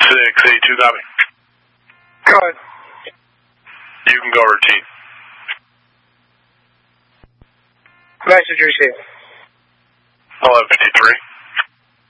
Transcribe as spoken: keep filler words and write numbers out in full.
six eight two, copy. Go ahead. You can go routine. Message received. eleven fifty-three.